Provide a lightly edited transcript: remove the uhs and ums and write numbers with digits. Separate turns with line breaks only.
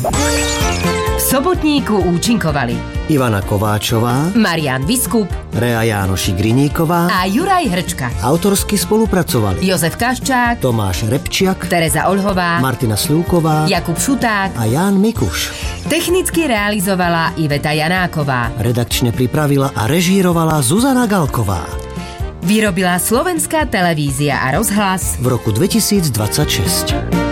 V Sobotníku účinkovali
Ivana Kováčová,
Marián Biskup,
Rea Jánoši-Griníková
a Juraj Hrčka.
Autorsky spolupracovali
Jozef Kaščák,
Tomáš Repčiak,
Tereza Olhová,
Martina Slúková,
Jakub Šuták
a Ján Mikuš.
Technicky realizovala Iveta Janáková.
Redakčne pripravila a režírovala Zuzana Galková.
Vyrobila Slovenská televízia a rozhlas
v roku 2026.